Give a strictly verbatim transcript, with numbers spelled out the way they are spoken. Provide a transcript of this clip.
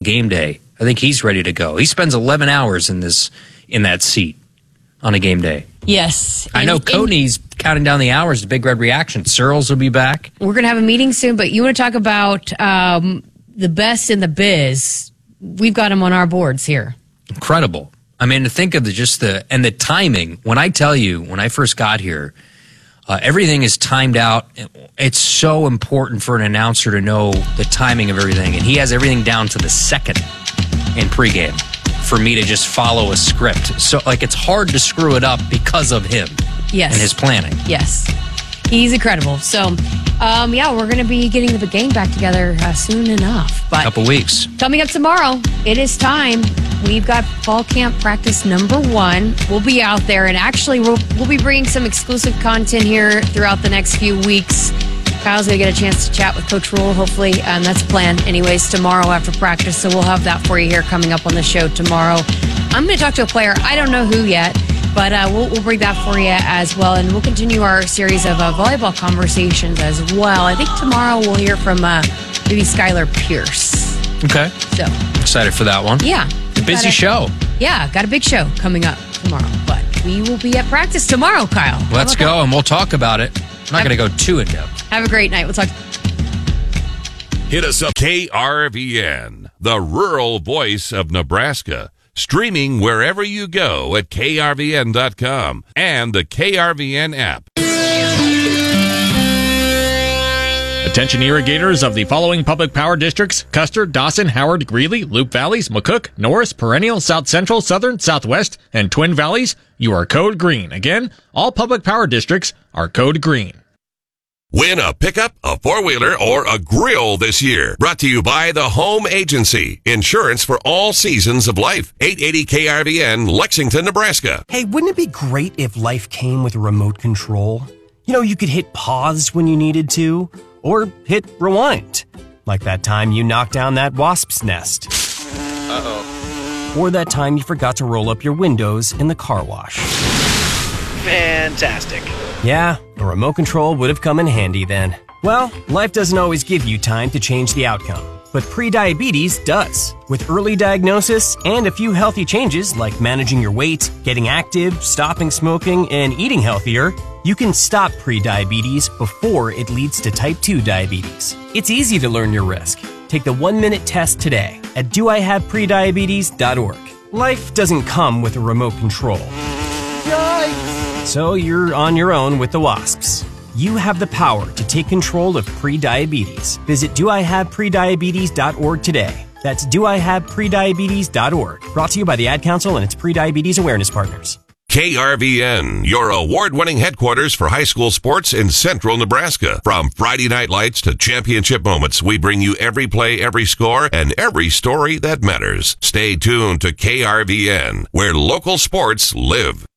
game day. I think he's ready to go. He spends eleven hours in this in that seat on a game day. Yes. I know and, Courtney's counting down the hours to Big Red Reaction. Searles will be back. We're going to have a meeting soon, but you want to talk about um, the best in the biz. We've got them on our boards here. Incredible. I mean, to think of the, just the, and the timing. When I tell you, when I first got here, uh, everything is timed out. It's so important for an announcer to know the timing of everything. And he has everything down to the second in pregame for me to just follow a script. So, like, it's hard to screw it up because of him. Yes. And his planning. Yes. He's incredible. So, um, yeah, we're going to be getting the gang back together uh, soon enough. But a couple weeks. Coming up tomorrow, it is time. We've got fall camp practice number one. We'll be out there, and actually we'll, we'll be bringing some exclusive content here throughout the next few weeks. Kyle's going to get a chance to chat with Coach Rule, hopefully. Um, that's the plan, anyways, tomorrow after practice. So we'll have that for you here coming up on the show tomorrow. I'm going to talk to a player. I don't know who yet. But uh, we'll, we'll bring that for you as well. And we'll continue our series of uh, volleyball conversations as well. I think tomorrow we'll hear from uh, maybe Skylar Pierce. Okay. So excited for that one. Yeah. A busy a, show. show. Yeah, got a big show coming up tomorrow. But we will be at practice tomorrow, Kyle. Let's go, that? And we'll talk about it. I'm not going to go too in-depth. Have a great night. We'll talk. Hit us up. K R V N, the rural voice of Nebraska. Streaming wherever you go at K R V N dot com and the K R V N app. Attention irrigators of the following public power districts: Custer, Dawson, Howard, Greeley, Loup Valleys, McCook, Norris, Perennial, South Central, Southern, Southwest, and Twin Valleys. You are code green. Again, all public power districts are code green. Win a pickup, a four-wheeler, or a grill this year. Brought to you by the Home Agency. Insurance for all seasons of life. eight eighty K R V N, Lexington, Nebraska. Hey, wouldn't it be great if life came with a remote control? You know, you could hit pause when you needed to, or hit rewind. Like that time you knocked down that wasp's nest. Uh-oh. Or that time you forgot to roll up your windows in the car wash. Fantastic. Yeah, a remote control would have come in handy then. Well, life doesn't always give you time to change the outcome, but prediabetes does. With early diagnosis and a few healthy changes like managing your weight, getting active, stopping smoking, and eating healthier, you can stop prediabetes before it leads to type two diabetes. It's easy to learn your risk. Take the one-minute test today at do I have prediabetes dot org. Life doesn't come with a remote control. Yikes! So you're on your own with the wasps. You have the power to take control of prediabetes. Visit do I have prediabetes dot org today. That's do I have prediabetes dot org. Brought to you by the Ad Council and its Prediabetes Awareness Partners. K R V N, your award-winning headquarters for high school sports in central Nebraska. From Friday night lights to championship moments, we bring you every play, every score, and every story that matters. Stay tuned to K R V N, where local sports live.